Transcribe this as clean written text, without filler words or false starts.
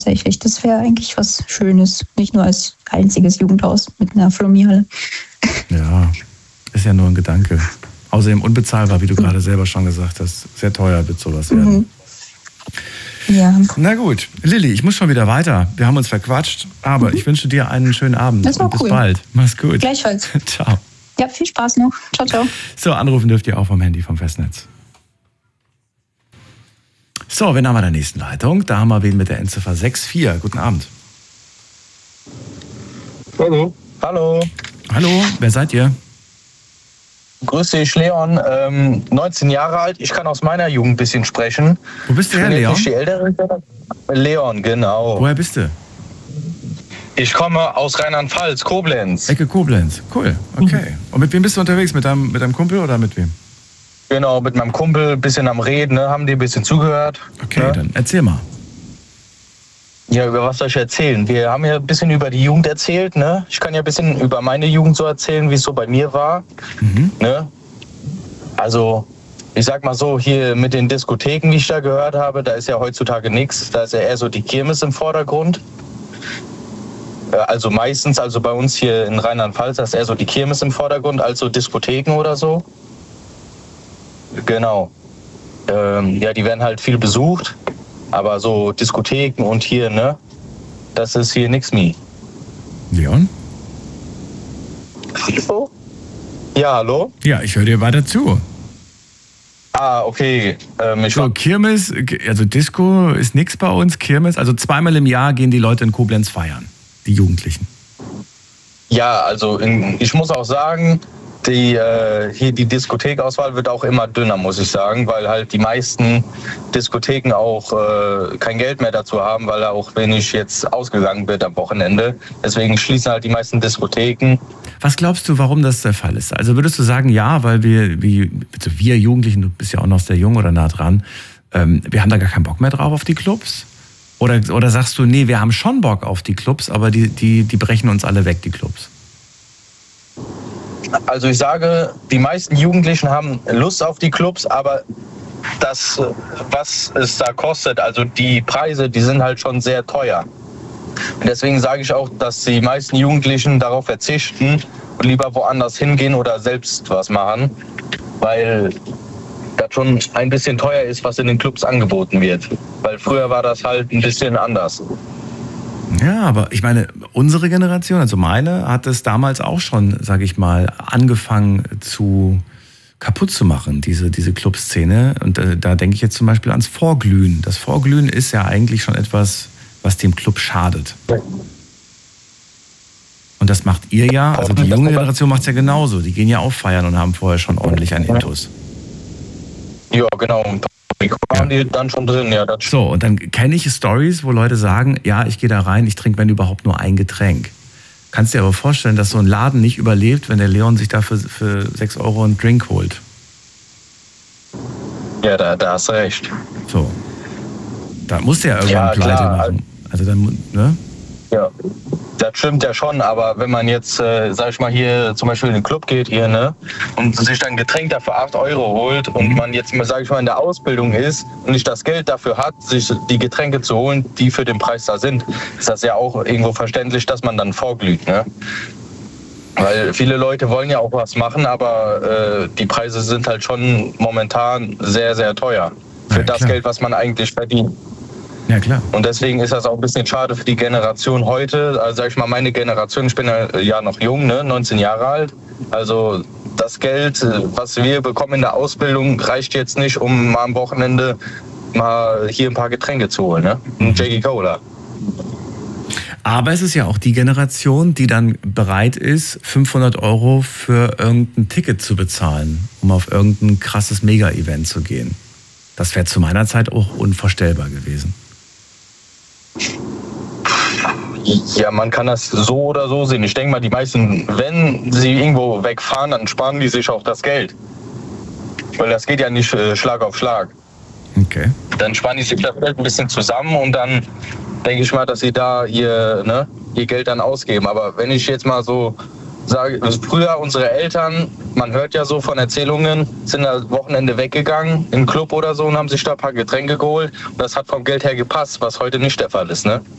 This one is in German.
tatsächlich. Das wäre eigentlich was Schönes. Nicht nur als einziges Jugendhaus mit einer Flummi-Halle. Ja, ist ja nur ein Gedanke. Außerdem unbezahlbar, wie du gerade selber schon gesagt hast. Sehr teuer wird sowas werden. Ja. Na gut, Lilly, ich muss schon wieder weiter. Wir haben uns verquatscht, aber ich wünsche dir einen schönen Abend Das war und bis cool. bald. Mach's gut. Gleichfalls. Ciao. Ja, viel Spaß noch. Ciao, ciao. So, anrufen dürft ihr auch vom Handy, vom Festnetz. So, wen haben wir in der nächsten Leitung? Da haben wir wen mit der Endziffer 64. Guten Abend. Hallo. Hallo. Hallo, wer seid ihr? Grüß dich, Leon. 19 Jahre alt. Ich kann aus meiner Jugend ein bisschen sprechen. Wo bist du her, Leon? Nicht die Ältere. Leon, genau. Woher bist du? Ich komme aus Rheinland-Pfalz, Koblenz. Ecke Koblenz. Cool, okay. Und mit wem bist du unterwegs? Mit deinem Kumpel oder mit wem? Genau, mit meinem Kumpel, ein bisschen am Reden, ne? Haben die ein bisschen zugehört. Okay, ne? Dann erzähl mal. Ja, über was soll ich erzählen? Wir haben ja ein bisschen über die Jugend erzählt, ne? Ich kann ja ein bisschen über meine Jugend so erzählen, wie es so bei mir war. Ne? Also, ich sag mal so, hier mit den Diskotheken, wie ich da gehört habe, da ist ja heutzutage nichts. Da ist ja eher so die Kirmes im Vordergrund. Also meistens, also bei uns hier in Rheinland-Pfalz, da ist eher so die Kirmes im Vordergrund, als so Diskotheken oder so. Genau. Ja, die werden halt viel besucht. Aber so Diskotheken und hier, ne, das ist hier nix mehr. Leon? Hallo? Ja, hallo? Ja, ich höre dir weiter zu. Ah, okay. So, Kirmes, also Disco ist nix bei uns, Kirmes. Also zweimal im Jahr gehen die Leute in Koblenz feiern, die Jugendlichen. Ja, also ich muss auch sagen, hier die Diskothekauswahl wird auch immer dünner, muss ich sagen, weil halt die meisten Diskotheken auch kein Geld mehr dazu haben, weil auch wenig jetzt ausgegangen wird am Wochenende. Deswegen schließen halt die meisten Diskotheken. Was glaubst du, warum das der Fall ist? Also würdest du sagen, ja, weil wir Jugendlichen, du bist ja auch noch sehr jung oder nah dran, wir haben da gar keinen Bock mehr drauf auf die Clubs? Oder sagst du, nee, wir haben schon Bock auf die Clubs, aber die brechen uns alle weg, die Clubs? Also ich sage, die meisten Jugendlichen haben Lust auf die Clubs, aber das, was es da kostet, also die Preise, die sind halt schon sehr teuer. Und deswegen sage ich auch, dass die meisten Jugendlichen darauf verzichten und lieber woanders hingehen oder selbst was machen, weil das schon ein bisschen teuer ist, was in den Clubs angeboten wird. Weil früher war das halt ein bisschen anders. Ja, aber ich meine, unsere Generation, also meine, hat es damals auch schon, sage ich mal, angefangen kaputt zu machen, diese Clubszene. Und da denke ich jetzt zum Beispiel ans Vorglühen. Das Vorglühen ist ja eigentlich schon etwas, was dem Club schadet. Und das macht ihr ja, also die junge Generation macht es ja genauso. Die gehen ja auch feiern und haben vorher schon ordentlich einen Intus. Ja, genau. Waren die dann schon drin, ja. Das so, und dann kenne ich Stories, wo Leute sagen, ja, ich gehe da rein, ich trinke, wenn überhaupt, nur ein Getränk. Kannst dir aber vorstellen, dass so ein Laden nicht überlebt, wenn der Leon sich da für 6 Euro einen Drink holt. Ja, da hast du recht. So. Da musst du ja irgendwann Pleite machen. Also dann, ne? Ja, das stimmt ja schon, aber wenn man jetzt, sag ich mal, hier zum Beispiel in den Club geht hier, ne, und sich dann ein Getränk dafür 8 Euro holt und man jetzt, sag ich mal, in der Ausbildung ist und nicht das Geld dafür hat, sich die Getränke zu holen, die für den Preis da sind, ist das ja auch irgendwo verständlich, dass man dann vorglüht, ne? Weil viele Leute wollen ja auch was machen, aber die Preise sind halt schon momentan sehr, sehr teuer für das Geld, was man eigentlich verdient. Ja, klar. Und deswegen ist das auch ein bisschen schade für die Generation heute. Also sag ich mal, meine Generation, ich bin ja noch jung, ne, 19 Jahre alt. Also das Geld, was wir bekommen in der Ausbildung, reicht jetzt nicht, um mal am Wochenende mal hier ein paar Getränke zu holen, ne? Ein Jackie Cola. Aber es ist ja auch die Generation, die dann bereit ist, 500 Euro für irgendein Ticket zu bezahlen, um auf irgendein krasses Mega-Event zu gehen. Das wäre zu meiner Zeit auch unvorstellbar gewesen. Ja, man kann das so oder so sehen. Ich denke mal, die meisten, wenn sie irgendwo wegfahren, dann sparen die sich auch das Geld. Weil das geht ja nicht Schlag auf Schlag. Okay. Dann sparen die sich das Geld ein bisschen zusammen und dann denke ich mal, dass sie da ihr Geld dann ausgeben. Aber wenn ich jetzt mal so früher unsere Eltern, man hört ja so von Erzählungen, sind am Wochenende weggegangen, in einen Club oder so und haben sich da ein paar Getränke geholt. Und das hat vom Geld her gepasst, was heute nicht der Fall ist, ne?